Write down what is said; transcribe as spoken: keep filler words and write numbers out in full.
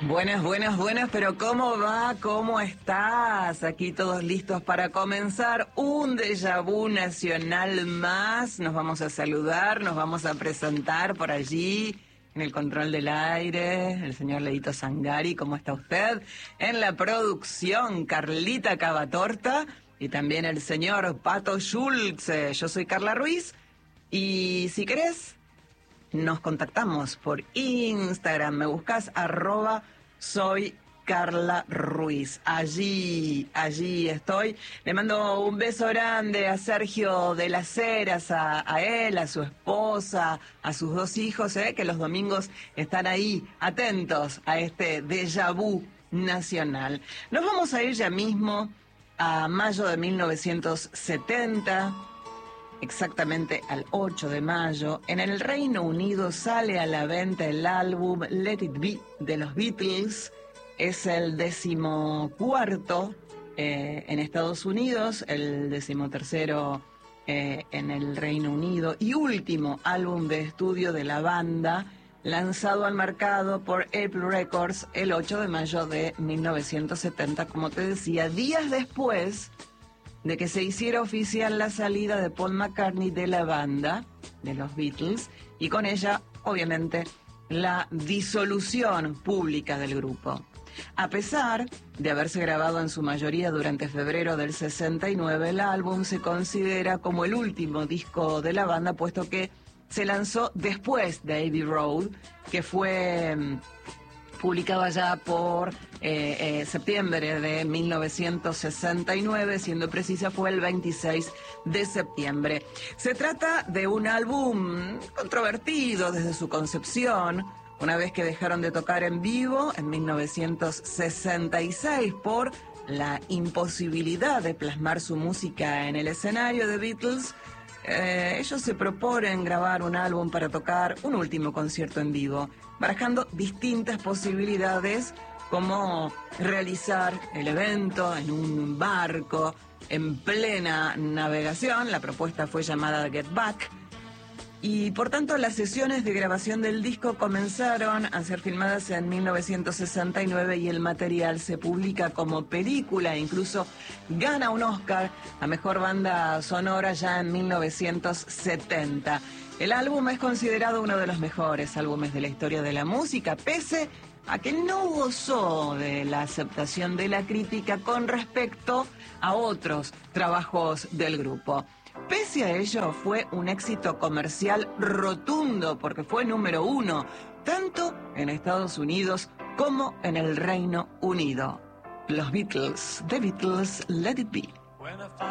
Buenas, buenas, buenas, pero ¿cómo va? ¿Cómo estás? Aquí todos listos para comenzar un déjà vu nacional más. Nos vamos a saludar, nos vamos a presentar por allí en el control del aire, el señor Leito Sangari, ¿cómo está usted? En la producción, Carlita Cavatorta y también el señor Pato Schultz. Yo soy Carla Ruiz y si querés, nos contactamos por Instagram, me buscas arroba soy Carla Ruiz. Allí, allí estoy. Le mando un beso grande a Sergio de las Heras, a, a él, a su esposa, a sus dos hijos, ¿eh? Que los domingos están ahí, atentos a este déjà vu nacional. Nos vamos a ir ya mismo a mayo de mil novecientos setenta. Exactamente al ocho de mayo, en el Reino Unido sale a la venta el álbum Let It Be de los Beatles. Es el decimocuarto eh, en Estados Unidos, el decimotercero eh, en el Reino Unido y último álbum de estudio de la banda, lanzado al mercado por Apple Records el ocho de mayo de mil novecientos setenta, como te decía, días después de que se hiciera oficial la salida de Paul McCartney de la banda, de los Beatles, y con ella, obviamente, la disolución pública del grupo. A pesar de haberse grabado en su mayoría durante febrero del sesenta y nueve, el álbum se considera como el último disco de la banda, puesto que se lanzó después de Abbey Road, que fue publicado allá por eh, eh, septiembre de mil novecientos sesenta y nueve, siendo precisa fue el veintiséis de septiembre. Se trata de un álbum controvertido desde su concepción, una vez que dejaron de tocar en vivo en mil novecientos sesenta y seis por la imposibilidad de plasmar su música en el escenario de Beatles. Eh, ellos se proponen grabar un álbum para tocar un último concierto en vivo, barajando distintas posibilidades como realizar el evento en un barco en plena navegación. La propuesta fue llamada Get Back y por tanto las sesiones de grabación del disco comenzaron a ser filmadas en mil novecientos sesenta y nueve y el material se publica como película e incluso gana un Oscar a Mejor Banda Sonora ya en mil novecientos setenta. El álbum es considerado uno de los mejores álbumes de la historia de la música, pese a que no gozó de la aceptación de la crítica con respecto a otros trabajos del grupo. Pese a ello, fue un éxito comercial rotundo porque fue número uno, tanto en Estados Unidos como en el Reino Unido. Los Beatles, The Beatles, Let It Be.